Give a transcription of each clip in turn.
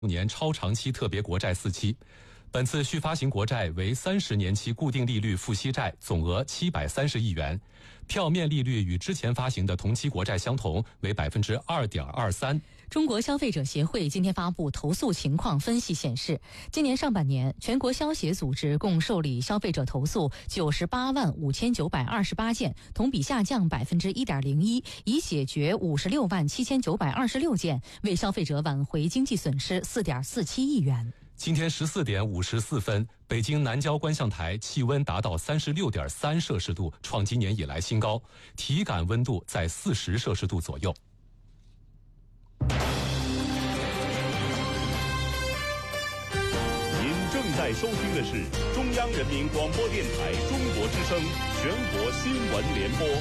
年超长期特别国债4期。本次续发行国债为30年期固定利率付息债，总额730亿元，票面利率与之前发行的同期国债相同，为2.23%。 中国消费者协会今天发布投诉情况分析显示，今年上半年全国消协组织共受理消费者投诉98万5928件，同比下降1.01%，已解决56万7926件，为消费者挽回经济损失4.47亿元。 今天14点54分，北京南郊观象台气温达到36.3摄氏度，创今年以来新高，体感温度在40摄氏度左右。 您正在收听的是中央人民广播电台中国之声全国新闻联播。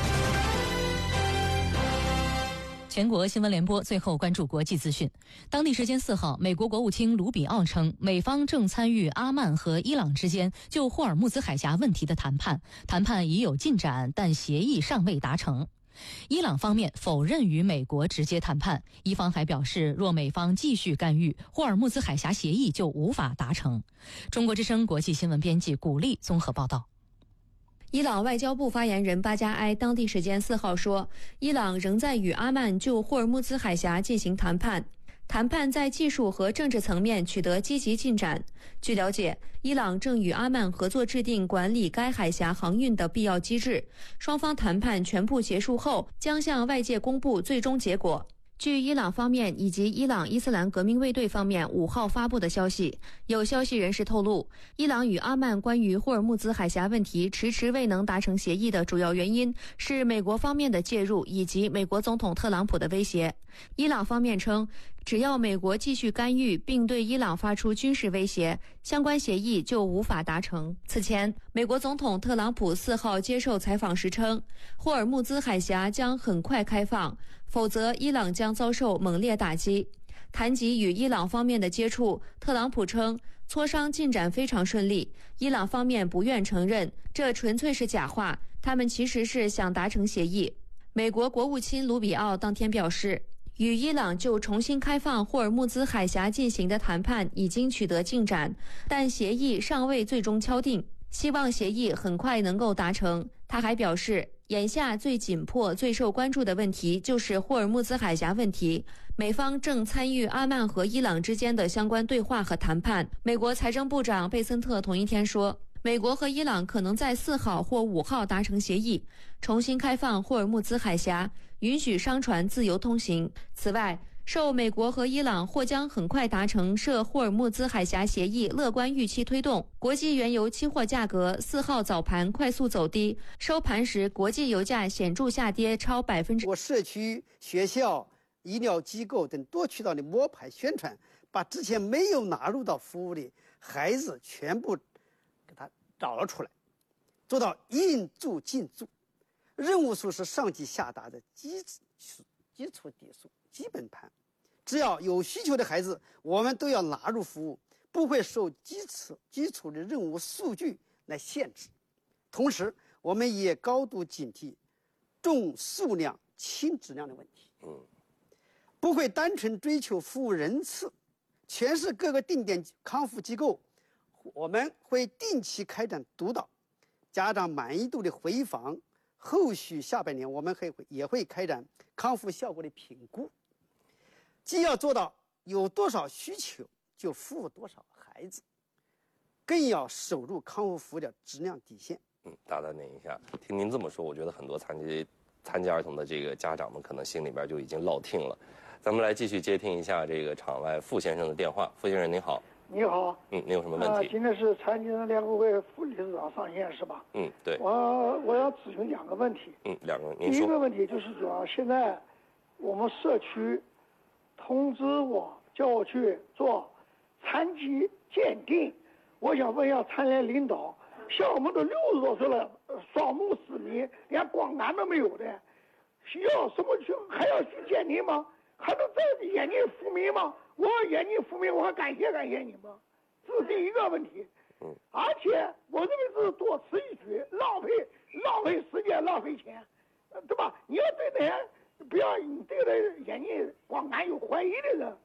全国新闻联播最后关注国际资讯。当地时间4号，美国国务卿卢比奥称，美方正参与阿曼和伊朗之间就霍尔木兹海峡问题的谈判，谈判已有进展，但协议尚未达成。伊朗方面否认与美国直接谈判，伊方还表示，若美方继续干预，霍尔木兹海峡协议就无法达成。中国之声国际新闻编辑古丽综合报道。 伊朗外交部发言人巴加埃当地时间4号说，伊朗仍在与阿曼就霍尔木兹海峡进行谈判，谈判在技术和政治层面取得积极进展。据了解，伊朗正与阿曼合作制定管理该海峡航运的必要机制，双方谈判全部结束后将向外界公布最终结果。据伊朗方面以及伊朗伊斯兰革命卫队方面5号发布的消息，有消息人士透露，伊朗与阿曼关于霍尔木兹海峡问题迟迟未能达成协议的主要原因是美国方面的介入以及美国总统特朗普的威胁。伊朗方面称，只要美国继续干预并对伊朗发出军事威胁，相关协议就无法达成。此前，美国总统特朗普4号接受采访时称，霍尔木兹海峡将很快开放，否则伊朗将遭受猛烈打击。谈及与伊朗方面的接触，特朗普称，磋商进展非常顺利，伊朗方面不愿承认，这纯粹是假话，他们其实是想达成协议。美国国务卿卢比奥当天表示，与伊朗就重新开放霍尔木兹海峡进行的谈判已经取得进展，但协议尚未最终敲定，希望协议很快能够达成。他还表示，眼下最紧迫、最受关注的问题就是霍尔木兹海峡问题，美方正参与阿曼和伊朗之间的相关对话和谈判。美国财政部长贝森特同一天说，美国和伊朗可能在4号或5号达成协议，重新开放霍尔木兹海峡，允许商船自由通行。此外，受美国和伊朗或将很快达成涉霍尔木兹海峡协议乐观预期推动，国际原油期货价格4号早盘快速走低，收盘时国际油价显著下跌超%。 我社区、学校、医疗机构等多渠道的摸排宣传，把之前没有纳入到服务的孩子全部给他找了出来，做到应注尽注。任务数是上级下达的基础底数基本盘，只要有需求的孩子，我们都要纳入服务，不会受基础的任务数据来限制。同时，我们也高度警惕重数量轻质量的问题。不会单纯追求服务人次，全市各个定点康复机构，我们会定期开展督导，家长满意度的回访。后续下半年我们也会开展康复效果的评估，既要做到有多少需求就服务多少孩子，更要守住康复服务的质量底线。 打断您一下，听您这么说，我觉得很多残疾儿童的这个家长们可能心里边就已经落听了。咱们来继续接听一下这个场外傅先生的电话。傅先生您好。 你好。 您有什么问题？ 今天是残疾人联合会副理事长上线是吧？ 对。 我要咨询2个问题。 2个，您说。 第一个问题就是说，现在我们社区通知我，叫我去做残疾鉴定。我想问一下残联领导，像我们都60多岁了，双目失明，连光感都没有的，需要什么去还要去鉴定吗？还能在眼睛复明吗？我眼睛复明，我还感谢你们，这是第一个问题。而且我认为是多此一举，浪费时间，浪费钱，对吧？你要对那些不要你对那眼睛光感有怀疑的人，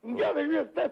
你家的鱼在